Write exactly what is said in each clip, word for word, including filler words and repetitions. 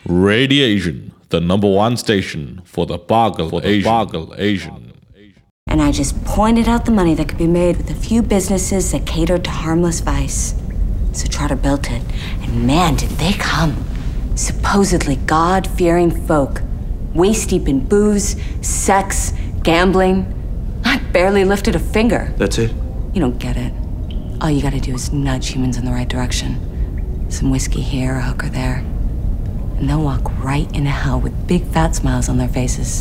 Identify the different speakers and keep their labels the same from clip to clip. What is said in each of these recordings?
Speaker 1: Radiation, the number one station for the Bargal for the Asian. Bargal Asian.
Speaker 2: And I just pointed out the money that could be made with a few businesses that catered to harmless vice. So Trotter built it, and man, did they come. Supposedly God-fearing folk, waist-deep in booze, sex, gambling. I barely lifted a finger.
Speaker 3: That's it?
Speaker 2: You don't get it. All you gotta do is nudge humans in the right direction. Some whiskey here, a hooker there. And they'll walk right into hell with big fat smiles on their faces.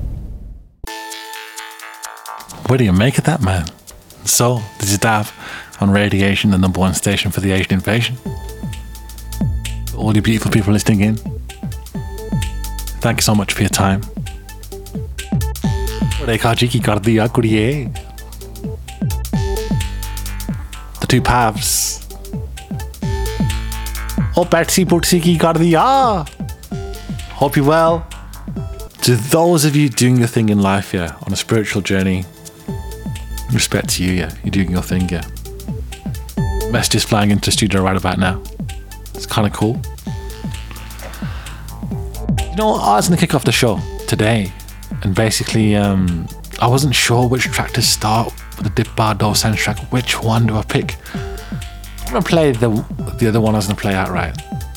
Speaker 4: What do you make of that, man? So, this is Dav on Radiation, the number one station for the Asian invasion. All you beautiful people listening in, thank you so much for your time. The two paths. Oh, Betsy Pootsy ki kar diya. Hope you're well. To those of you doing your thing in life, yeah, on a spiritual journey, respect to you, yeah, you're doing your thing, yeah. Messages flying into the studio right about now. It's kind of cool. You know, I was going to kick off the show today, and basically, um, I wasn't sure which track to start with the Dip Bar Dosanjh track. Which one do I pick? I'm going to play the, the other one I was going to play outright.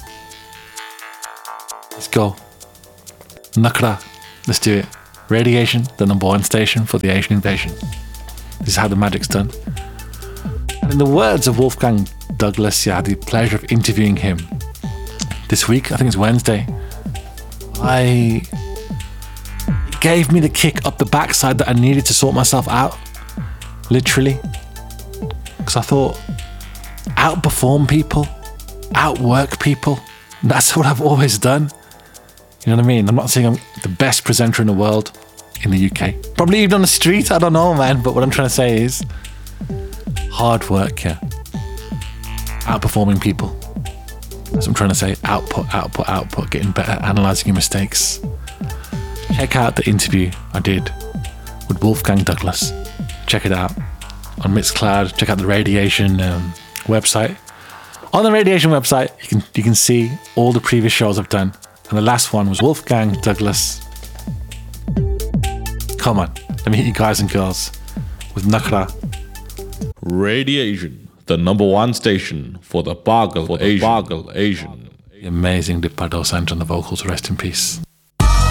Speaker 4: Let's go. Nakra. Let's do it. Radiation, the number one station for the Asian invasion. This is how the magic's done. And in the words of Wolfgang Douglas, yeah, I had the pleasure of interviewing him this week. I think it's Wednesday. I... It gave me the kick up the backside that I needed to sort myself out. Literally. Because I thought, outperform people, outwork people. That's what I've always done. You know what I mean? I'm not saying I'm the best presenter in the world in the U K. Probably even on the street, I don't know, man. But what I'm trying to say is hard work, yeah. Outperforming people. That's what I'm trying to say. Output, output, output. Getting better, analysing your mistakes. Check out the interview I did with Wolfgang Douglas. Check it out on Mixcloud. Check out the Radiation um, website. On the Radiation website, you can you can see all the previous shows I've done. And the last one was Wolfgang Douglas. Come on, let me hit you guys and girls with Nakra.
Speaker 1: Radiation, the number one station for the Bargal for the Asian. Bargal Asian.
Speaker 4: The amazing Dip Bar Dosanjh on the vocals, rest in peace.